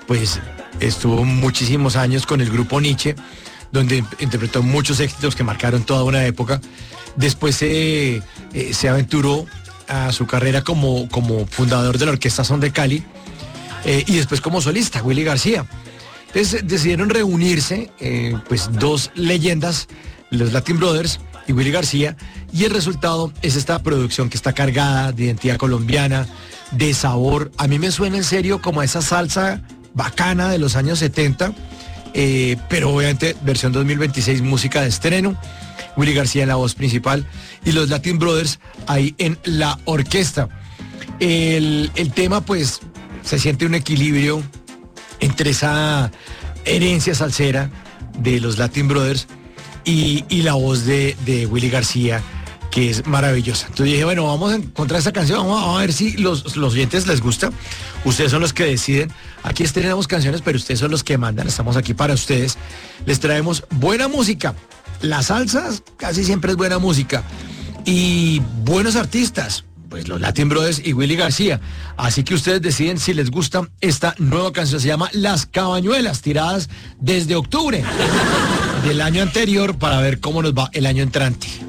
pues estuvo muchísimos años con el grupo Nietzsche, donde interpretó muchos éxitos que marcaron toda una época. Después se aventuró a su carrera como fundador de la Orquesta Son de Cali, y después como solista, Willy García. Entonces decidieron reunirse, pues dos leyendas, los Latin Brothers y Willy García, y el resultado es esta producción que está cargada de identidad colombiana, de sabor. A mí me suena en serio como a esa salsa bacana de los años 70, pero obviamente versión 2026, música de estreno. Willy García en la voz principal y los Latin Brothers ahí en la orquesta. El tema, pues, se siente un equilibrio entre esa herencia salsera de los Latin Brothers y la voz de Willy García, que es maravillosa. Entonces dije, bueno, vamos a encontrar esa canción, vamos a ver si los oyentes les gusta. Ustedes son los que deciden. Aquí estrenamos canciones, pero ustedes son los que mandan. Estamos aquí para ustedes. Les traemos buena música. Las salsas casi siempre es buena música. Y buenos artistas, pues los Latin Brothers y Willy García. Así que ustedes deciden si les gusta esta nueva canción. Se llama Las Cabañuelas, tiradas desde octubre del año anterior, para ver cómo nos va el año entrante.